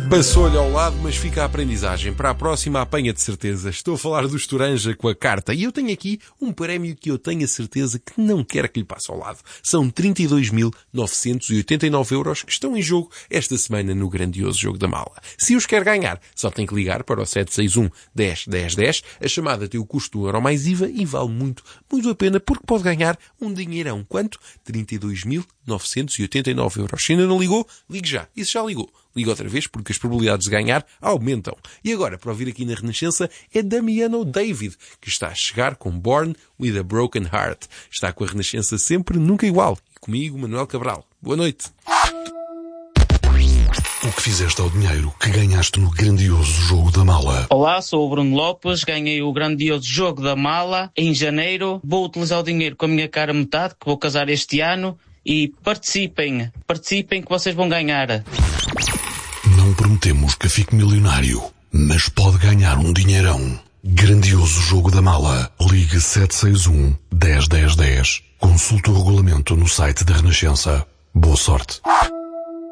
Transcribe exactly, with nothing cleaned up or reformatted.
Passou-lhe ao lado, mas fica a aprendizagem. Para a próxima apanha de certeza. Estou a falar do Estoranja com a carta. E eu tenho aqui um prémio que eu tenho a certeza que não quer que lhe passe ao lado. São trinta e dois mil novecentos e oitenta e nove euros que estão em jogo esta semana no grandioso Jogo da Mala. Se os quer ganhar, só tem que ligar para o sete seis um, dez, dez, dez. A chamada tem o custo do euro mais I V A e vale muito, muito a pena porque pode ganhar um dinheirão. Quanto? trinta e dois mil novecentos e oitenta e nove euros. Se ainda não ligou, ligue já. E se já ligou, liga outra vez porque as probabilidades de ganhar aumentam. E agora, para ouvir aqui na Renascença, é Damiano David, que está a chegar com Born with a Broken Heart. Está com a Renascença sempre, nunca igual. E comigo, Manuel Cabral. Boa noite. O que fizeste ao dinheiro que ganhaste no grandioso Jogo da Mala? Olá, sou o Bruno Lopes, ganhei o grandioso Jogo da Mala em janeiro. Vou utilizar o dinheiro com a minha cara metade, que vou casar este ano. E participem, participem que vocês vão ganhar. Não prometemos que fique milionário, mas pode ganhar um dinheirão. Grandioso Jogo da Mala. Ligue sete seis um, dez, dez, dez. Consulte o regulamento no site da Renascença. Boa sorte.